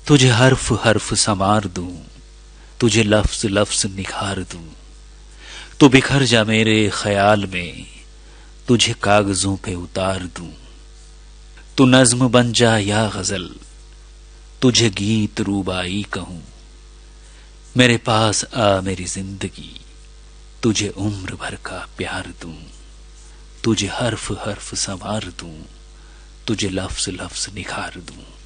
तुझे हर्फ हर्फ संवार दूं, तुझे लफ्ज लफ्ज निखार दूं। तू बिखर जा मेरे ख्याल में, तुझे कागजों पे उतार दूं। तू नज्म बन जा या गजल, तुझे गीत रूबाई कहूं। मेरे पास आ मेरी जिंदगी, तुझे उम्र भर का प्यार दूं। तुझे हर्फ हर्फ संवार दूं, तुझे लफ्ज लफ्ज निखार दूं।